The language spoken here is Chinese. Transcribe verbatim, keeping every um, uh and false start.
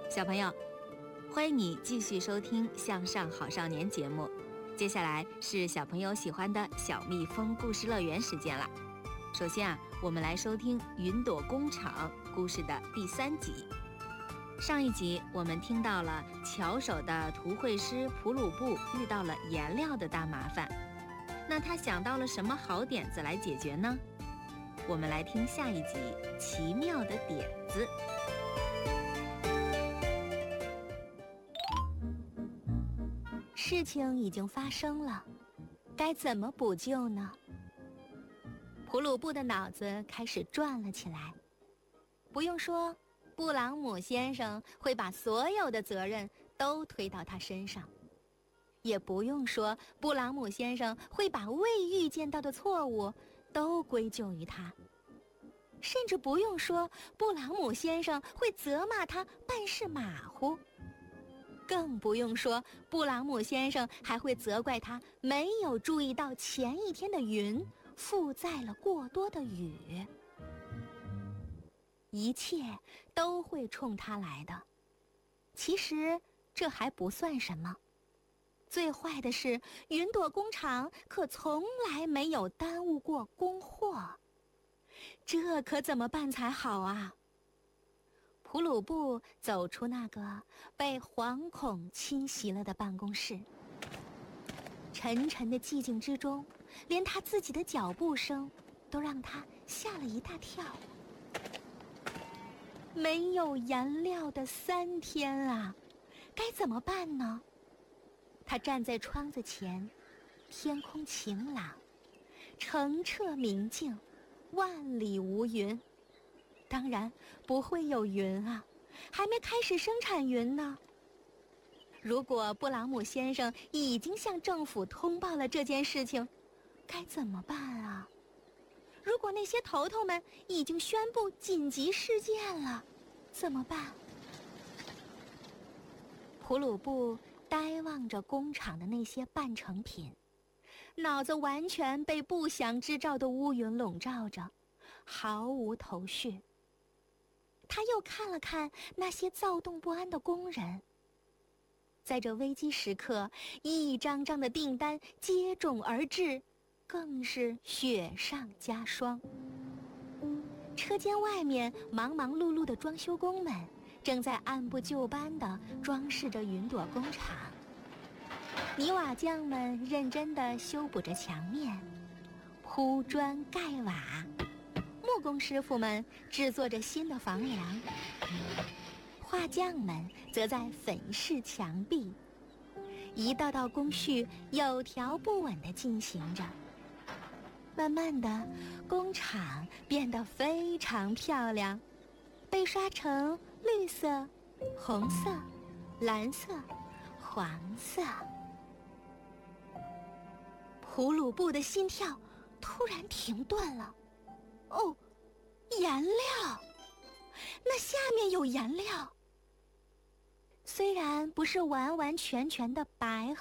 小朋友，欢迎你继续收听《向上好少年》节目。接下来是小朋友喜欢的小蜜蜂故事乐园时间了。首先啊，我们来收听《云朵工厂》故事的第三集。上一集我们听到了巧手的图绘师普鲁布遇到了颜料的大麻烦，那他想到了什么好点子来解决呢？我们来听下一集《奇妙的点子》。 事情已经发生了，该怎么补救呢？普鲁布的脑子开始转了起来。不用说，布朗姆先生会把所有的责任都推到他身上，也不用说，布朗姆先生会把未预见到的错误都归咎于他，甚至不用说，布朗姆先生会责骂他办事马虎，更不用说，布朗姆先生还会责怪他没有注意到前一天的云附载了过多的雨。一切都会冲他来的。其实这还不算什么，最坏的是云朵工厂可从来没有耽误过供货，这可怎么办才好啊？普鲁布走出那个被惶恐侵袭了的办公室，沉沉的寂静之中，连他自己的脚步声都让他吓了一大跳。没有颜料的三天啊，该怎么办呢？他站在窗子前，天空晴朗，澄澈明净，万里无云。当然不会有云啊，还没开始生产云呢。如果布朗姆先生已经向政府通报了这件事情，该怎么办啊？如果那些头头们已经宣布紧急事件了，怎么办？普鲁布呆望着工厂的那些半成品，脑子完全被不祥之兆的乌云笼罩着，毫无头绪。他又看了看那些躁动不安的工人，在这危机时刻，一张张的订单接踵而至，更是雪上加霜。车间外面忙忙碌碌的装修工们正在按部就班地装饰着云朵工厂，泥瓦匠们认真地修补着墙面，铺砖盖瓦，木工师傅们制作着新的房梁，画匠们则在粉饰墙壁，一道道工序有条不紊地进行着。慢慢的，工厂变得非常漂亮，被刷成绿色、红色、蓝色、黄色。普鲁布的心跳突然停顿了。哦，颜料！那下面有颜料，虽然不是完完全全的白